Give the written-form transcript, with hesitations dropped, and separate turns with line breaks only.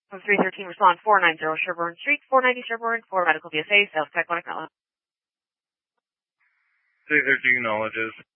From 313, respond 490 Sherbourne Street, 490 Sherbourne, for medical BSA, sales tech, Guatemala.
313 acknowledges.